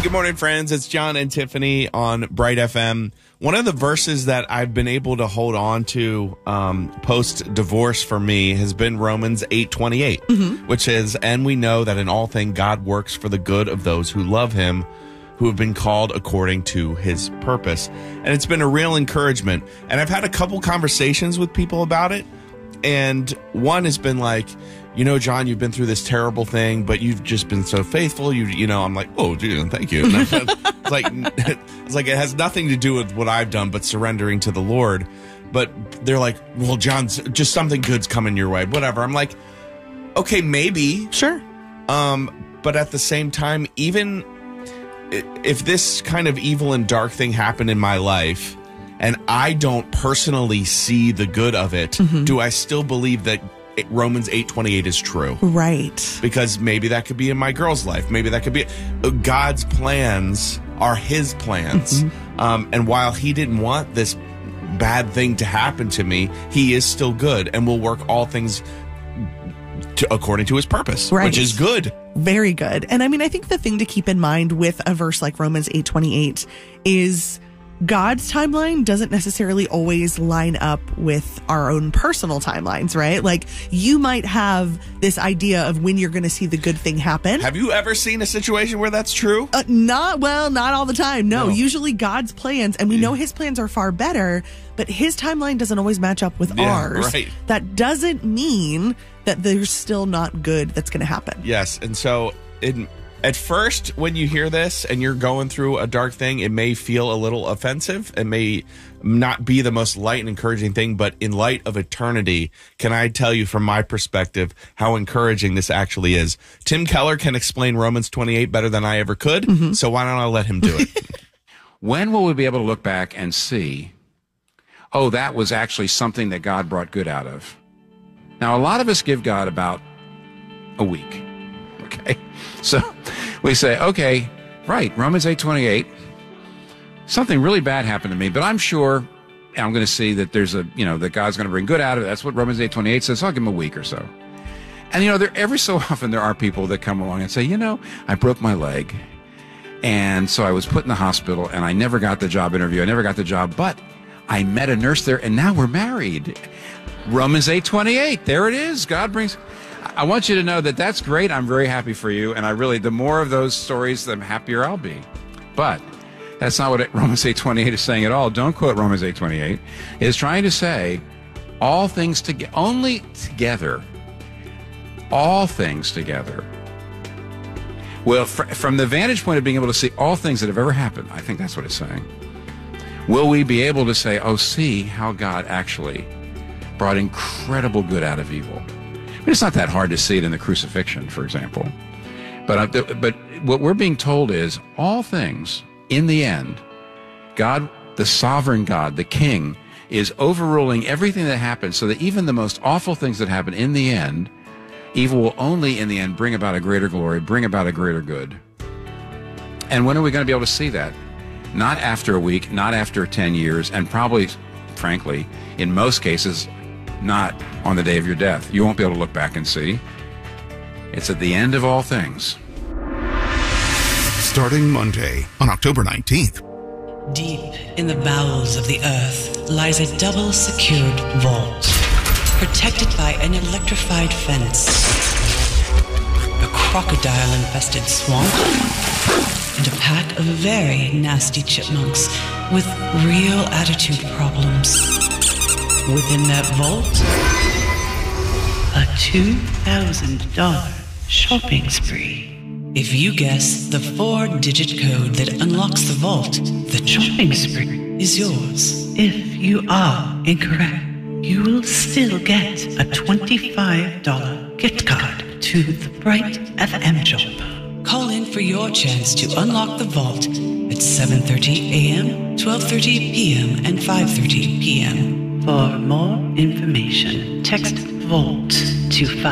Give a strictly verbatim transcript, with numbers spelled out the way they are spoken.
good morning, friends. It's John and Tiffany on Bright F M. One of the verses that I've been able to hold on to um, post-divorce for me has been Romans eight twenty-eight, mm-hmm. which is, and we know that in all things God works for the good of those who love him, who have been called according to his purpose. And it's been a real encouragement. And I've had a couple conversations with people about it. And one has been like, you know, John, you've been through this terrible thing, but you've just been so faithful. You, you know, I'm like, oh, dude, thank you. And it's like, it's like it has nothing to do with what I've done, but surrendering to the Lord. But they're like, well, John, just something good's coming your way, whatever. I'm like, okay, maybe, sure. Um, but at the same time, even if this kind of evil and dark thing happened in my life, and I don't personally see the good of it, mm-hmm. do I still believe that Romans eight twenty-eight is true? Right. Because maybe that could be in my girl's life. Maybe that could be God's plans are his plans. Mm-hmm. Um, and while he didn't want this bad thing to happen to me, he is still good and will work all things to, according to his purpose, right. which is good. Very good. And I mean, I think the thing to keep in mind with a verse like Romans eight twenty-eight is God's timeline doesn't necessarily always line up with our own personal timelines, right? Like, you might have this idea of when you're going to see the good thing happen. Have you ever seen a situation where that's true? Uh, not, well, not all the time. No, no. Usually God's plans, and we know his plans are far better, but his timeline doesn't always match up with yeah, ours. Right. That doesn't mean that there's still not good that's going to happen. Yes, and so it... At first, when you hear this and you're going through a dark thing, it may feel a little offensive. It may not be the most light and encouraging thing, but in light of eternity, can I tell you from my perspective how encouraging this actually is? Tim Keller can explain Romans twenty-eight better than I ever could, mm-hmm. so why don't I let him do it? When will we be able to look back and see, oh, that was actually something that God brought good out of? Now, a lot of us give God about a week, okay? So we say, okay, right, Romans eight twenty-eight, something really bad happened to me, but I'm sure I'm going to see that there's a, you know, that God's going to bring good out of it. That's what Romans eight twenty-eight says. So I'll give him a week or so. And, you know, there, every so often there are people that come along and say, you know, I broke my leg, and so I was put in the hospital, and I never got the job interview. I never got the job, but I met a nurse there, and now we're married. Romans eight twenty-eight, there it is. God brings... I want you to know that that's great. I'm very happy for you. And I really, the more of those stories, the happier I'll be. But that's not what it, Romans eight twenty-eight is saying at all. Don't quote Romans eight twenty-eight. It is trying to say all things together, only together, all things together. Well, fr- from the vantage point of being able to see all things that have ever happened, I think that's what it's saying. Will we be able to say, oh, see how God actually brought incredible good out of evil? I mean, it's not that hard to see it in the crucifixion, for example. But, but what we're being told is all things, in the end, God, the sovereign God, the King, is overruling everything that happens so that even the most awful things that happen in the end, evil will only, in the end, bring about a greater glory, bring about a greater good. And when are we going to be able to see that? Not after a week, not after ten years, and probably, frankly, in most cases, not on the day of your death. You won't be able to look back and see. It's at the end of all things. Starting Monday on October nineteenth. Deep in the bowels of the earth lies a double-secured vault, protected by an electrified fence, a crocodile-infested swamp, and a pack of very nasty chipmunks with real attitude problems. Within that vault, a two thousand dollars shopping spree. If you guess the four-digit code that unlocks the vault, the shopping spree is yours. If you are incorrect, you will still get a twenty-five dollars gift card to the Bright F M shop. Call in for your chance to unlock the vault at seven thirty a.m., twelve thirty p.m., and five thirty p.m. For more information, text VOLT to five